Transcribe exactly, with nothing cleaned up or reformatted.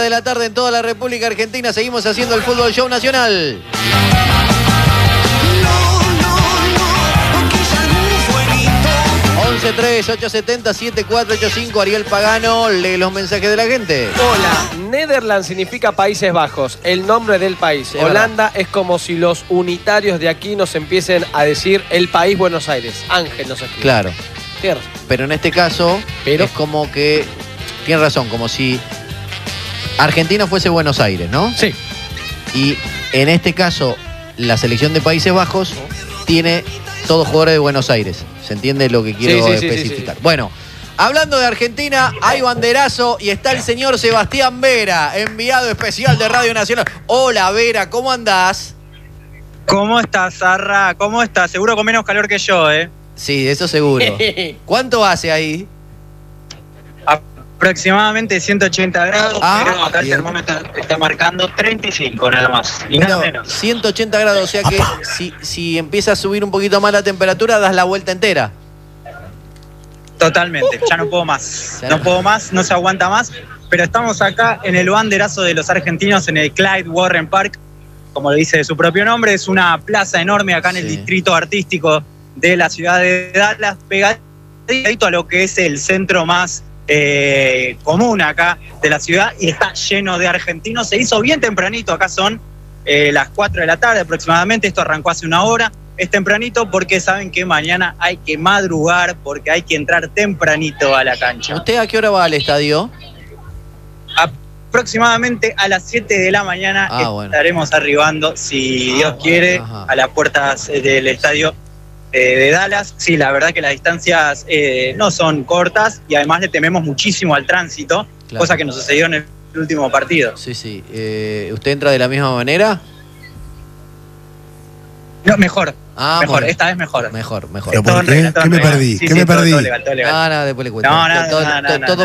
de la tarde en toda la República Argentina. Seguimos haciendo el Fútbol Show Nacional. once tres ocho siete cero siete cuatro ocho cinco. Ariel Pagano, lee los mensajes de la gente. Hola, Netherlands significa Países Bajos, el nombre del país. Es Holanda verdad. Es como si los unitarios de aquí nos empiecen a decir el país Buenos Aires. Ángel nos escribe. Claro. Tienes. Pero en este caso, Pero... es como que, tiene razón, como si Argentina fuese Buenos Aires, ¿no? Sí. Y en este caso, la selección de Países Bajos tiene todos jugadores de Buenos Aires. ¿Se entiende lo que quiero sí, sí, especificar? Sí, sí. Bueno, hablando de Argentina, hay banderazo y está el señor Sebastián Vera, enviado especial de Radio Nacional. Hola, Vera, ¿cómo andás? ¿Cómo estás, Zarra? ¿Cómo estás? Seguro con menos calor que yo, ¿eh? Sí, eso seguro. ¿Cuánto hace ahí? Aproximadamente ciento ochenta grados, ah, pero acá el termómetro está marcando treinta y cinco nada más, y nada menos. ciento ochenta grados, o sea que si, si empieza a subir un poquito más la temperatura, das la vuelta entera. Totalmente, ya no puedo más, no puedo más, no se aguanta más, pero estamos acá en el banderazo de los argentinos en el Clyde Warren Park, como lo dice su propio nombre, es una plaza enorme acá en el sí. distrito artístico de la ciudad de Dallas, pegadito a lo que es el centro más Eh, común acá de la ciudad y está lleno de argentinos. Se hizo bien tempranito, acá son eh, las cuatro de la tarde aproximadamente, esto arrancó hace una hora, es tempranito porque saben que mañana hay que madrugar, porque hay que entrar tempranito a la cancha. ¿Usted a qué hora va al estadio? Aproximadamente a las siete de la mañana ah, estaremos bueno. arribando, si ah, Dios bueno, quiere, ajá. a las puertas del estadio de Dallas. Sí, la verdad que las distancias eh, no son cortas y además le tememos muchísimo al tránsito, claro. cosa que nos sucedió en el último partido. Sí, sí. Eh, ¿Usted entra de la misma manera? No, mejor. Ah, mejor, bueno. esta vez mejor. Mejor, mejor. ¿Pero por qué? ¿Qué me perdí? Sí, ¿Qué sí, me todo, perdí? todo legal, todo legal. Ah, nada, después le cuento. No, nada, todo, nada, todo, nada, todo